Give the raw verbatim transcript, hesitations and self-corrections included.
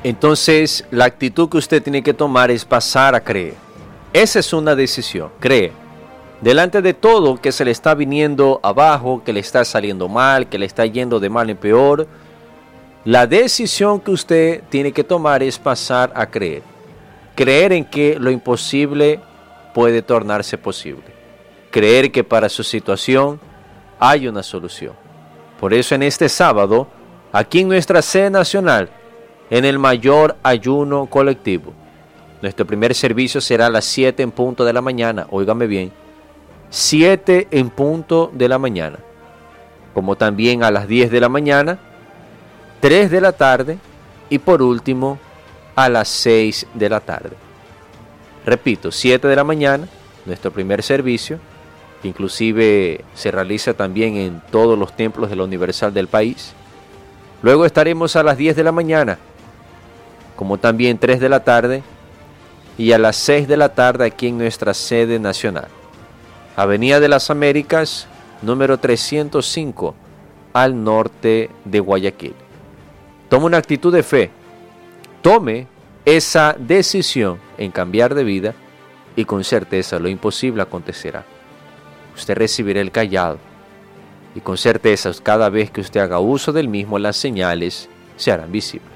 Entonces, la actitud que usted tiene que tomar es pasar a creer. Esa es una decisión, cree. Delante de todo que se le está viniendo abajo, que le está saliendo mal, que le está yendo de mal en peor, la decisión que usted tiene que tomar es pasar a creer. Creer en que lo imposible puede tornarse posible. Creer que para su situación hay una solución. Por eso en este sábado, aquí en nuestra sede nacional, en el mayor ayuno colectivo, nuestro primer servicio será a las siete en punto de la mañana. Óigame bien, siete en punto de la mañana. Como también a las diez de la mañana, tres de la tarde y por último a las seis de la tarde. Repito, siete de la mañana, nuestro primer servicio, que inclusive se realiza también en todos los templos de la Universal del país. Luego estaremos a las diez de la mañana, como también tres de la tarde y a las seis de la tarde aquí en nuestra sede nacional. Avenida de las Américas, número trescientos cinco, al norte de Guayaquil. Tome una actitud de fe. Tome esa decisión en cambiar de vida y con certeza lo imposible acontecerá. Usted recibirá el callado y con certeza cada vez que usted haga uso del mismo las señales se harán visibles.